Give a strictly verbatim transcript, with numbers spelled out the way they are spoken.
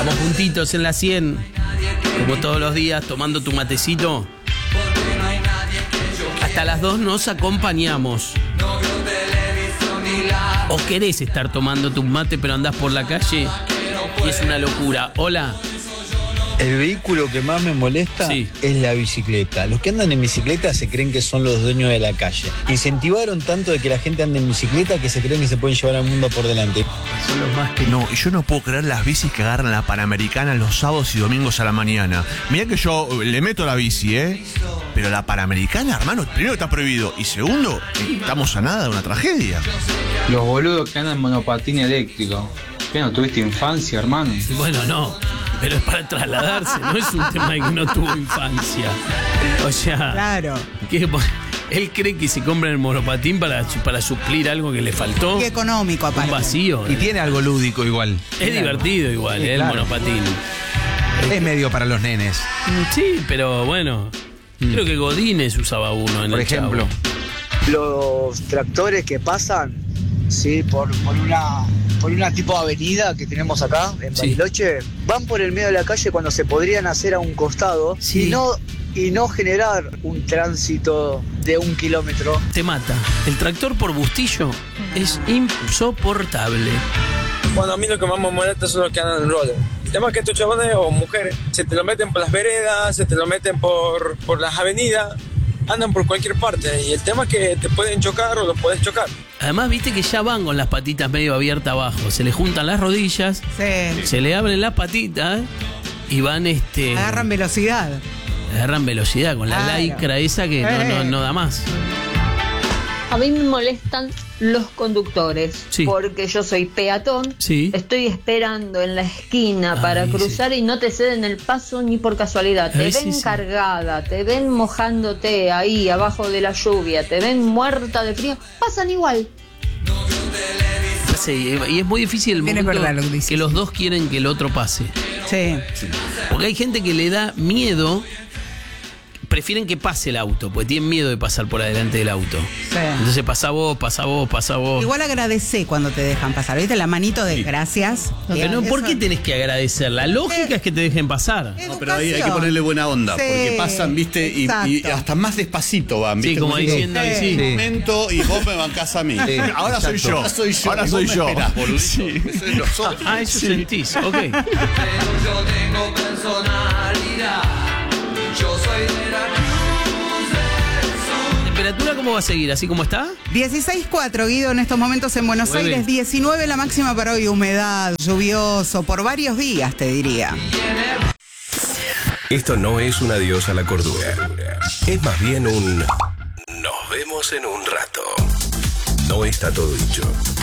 Estamos juntitos en la cien, como todos los días, tomando tu matecito. Hasta las dos nos acompañamos. ¿O querés estar tomando tu mate pero andás por la calle y es una locura? Hola. El vehículo que más me molesta sí. es la bicicleta. Los que andan en bicicleta se creen que son los dueños de la calle. Incentivaron tanto de que la gente ande en bicicleta que se creen que se pueden llevar al mundo por delante. Son los más que... No, yo no puedo creer las bicis que agarran la Panamericana los sábados y domingos a la mañana. Mirá que yo le meto la bici, ¿eh? Pero la Panamericana, hermano, primero está prohibido. Y segundo, estamos a nada de una tragedia. Los boludos que andan en monopatín eléctrico. ¿Qué no tuviste infancia, hermano? Bueno, no. Pero es para trasladarse, no es un tema de que no tuvo infancia. O sea, claro. Que él cree que se compra el monopatín para, para suplir algo que le faltó. Qué económico, aparte. Un vacío. Y eh. tiene algo lúdico igual. Es divertido igual, sí, eh, claro. El monopatín. Es medio para los nenes. Sí, pero bueno. Mm. Creo que Godínez usaba uno en Por el ejemplo. Chavo. Los tractores que pasan, sí, por, por una... por una tipo de avenida que tenemos acá en Bariloche, sí. van por el medio de la calle cuando se podrían hacer a un costado sí. y no y no generar un tránsito de un kilómetro. Te mata. El tractor por Bustillo es insoportable. Bueno, a mí lo que más me molesta son los que andan en roller. El tema es que estos chavales o mujeres se te lo meten por las veredas, se te lo meten por, por las avenidas, andan por cualquier parte y el tema es que te pueden chocar o los puedes chocar. Además, viste que ya van con las patitas medio abiertas abajo. Se les juntan las rodillas, sí. se le abren las patitas y van este. Agarran velocidad. Agarran velocidad con la claro. lycra esa que eh. no, no, no da más. A mí me molestan los conductores, sí. porque yo soy peatón, sí. estoy esperando en la esquina Ay, para cruzar sí. y no te ceden el paso ni por casualidad. Te Ay, ven sí, cargada, sí. te ven mojándote ahí abajo de la lluvia, te ven muerta de frío, pasan igual. Sí, y es muy difícil el momento verdad, lo que, que los dos quieren que el otro pase. Sí. sí. Porque hay gente que le da miedo. Prefieren que pase el auto, porque tienen miedo de pasar por adelante del auto. Sí. Entonces pasa vos, pasa vos, pasa vos. Igual agradecé cuando te dejan pasar, ¿viste? La manito de sí. gracias. No, pero no, ¿por qué tenés que agradecer? La lógica eh, es que te dejen pasar. Educación. No, pero ahí hay que ponerle buena onda, sí, porque pasan, ¿viste? Y, y hasta más despacito van, ¿viste? Sí, como diciendo, sí. sí. Un momento y vos me bancás a mí. Sí. Ahora soy yo. Ahora soy yo. Ahora soy yo. Esperás, sí. Eso es lo so- ah, eso sí. sentís, ok. Pero yo tengo personalidad. Yo soy de la ¿Temperatura cómo va a seguir? ¿Así como está? dieciséis punto cuatro, Guido, en estos momentos en Buenos nueve. Aires. diecinueve la máxima para hoy. Humedad, lluvioso, por varios días, te diría. Esto no es un adiós a la cordura. Es más bien un... Nos vemos en un rato. No está todo dicho.